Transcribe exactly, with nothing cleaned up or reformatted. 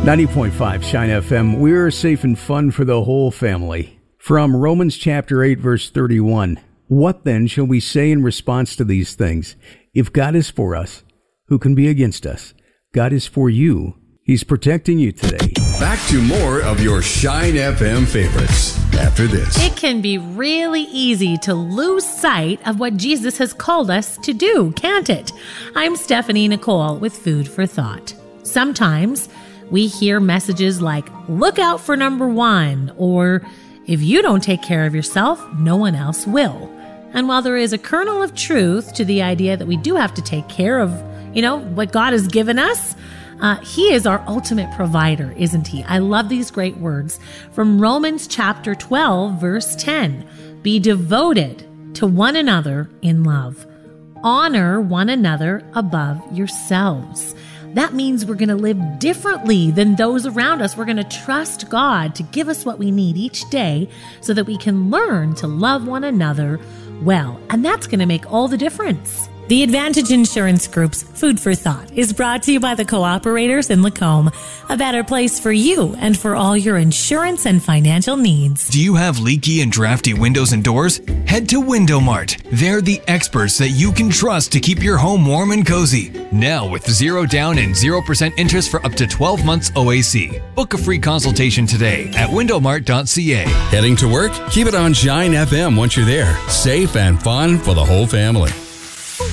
ninety point five Shine F M. We're safe and fun for the whole family. From Romans chapter eight, verse thirty-one. What then shall we say in response to these things? If God is for us, who can be against us? God is for you. He's protecting you today. Back to more of your Shine F M favorites after this. It can be really easy to lose sight of what Jesus has called us to do, can't it? I'm Stephanie Nicole with Food for Thought. Sometimes we hear messages like, look out for number one, or if you don't take care of yourself, no one else will. And while there is a kernel of truth to the idea that we do have to take care of, you know, what God has given us, uh, He is our ultimate provider, isn't He? I love these great words from Romans chapter twelve, verse ten. Be devoted to one another in love. Honor one another above yourselves. That means we're going to live differently than those around us. We're going to trust God to give us what we need each day so that we can learn to love one another well. And that's going to make all the difference. The Advantage Insurance Group's Food for Thought is brought to you by the Cooperators in Lacombe, a better place for you and for all your insurance and financial needs. Do you have leaky and drafty windows and doors? Head to Window Mart. They're the experts that you can trust to keep your home warm and cozy. Now with zero down and zero percent interest for up to twelve months O A C. Book a free consultation today at window mart dot c a. Heading to work? Keep it on Shine F M once you're there. Safe and fun for the whole family.